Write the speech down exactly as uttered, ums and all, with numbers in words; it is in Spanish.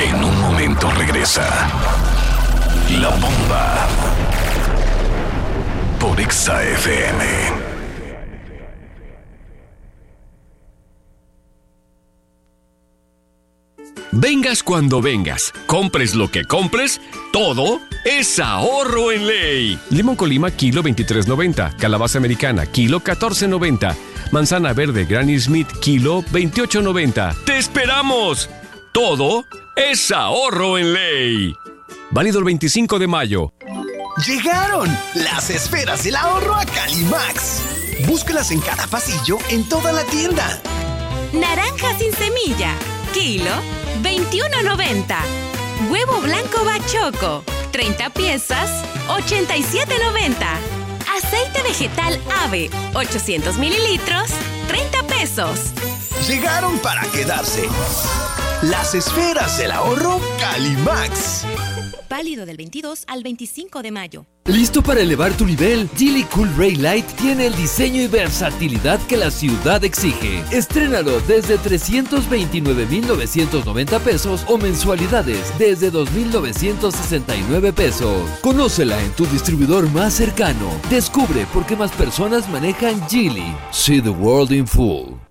En un momento regresa La Bomba por Exa F M. Vengas cuando vengas, compres lo que compres, todo es ahorro en ley. Limón Colima, kilo veintitrés noventa. Calabaza americana, kilo catorce noventa. Manzana verde Granny Smith, kilo veintiocho noventa. ¡Te esperamos! Todo es ahorro en ley. Válido el veinticinco de mayo. ¡Llegaron! Las esferas del ahorro a Calimax. Búscalas en cada pasillo en toda la tienda. Naranja sin semilla, kilo veintiuno noventa. Huevo blanco Bachoco, treinta piezas, ochenta y siete noventa. Aceite vegetal Ave, ochocientos mililitros, treinta pesos. Llegaron para quedarse. Las esferas del ahorro Calimax. Válido del veintidós al veinticinco de mayo. ¿Listo para elevar tu nivel? Geely Cool Ray Light tiene el diseño y versatilidad que la ciudad exige. Estrénalo desde trescientos veintinueve mil novecientos noventa pesos o mensualidades desde dos mil novecientos sesenta y nueve pesos. Conócela en tu distribuidor más cercano. Descubre por qué más personas manejan Geely. See the world in full.